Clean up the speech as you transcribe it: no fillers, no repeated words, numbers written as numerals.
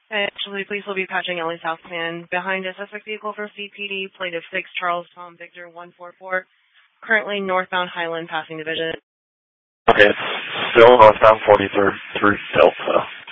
Actually, police will be patching Ellie Southman behind a suspect vehicle for CPD, plate of 6 Charles Tom Victor 144, currently northbound Highland passing division. Okay, still northbound 43rd through Delta.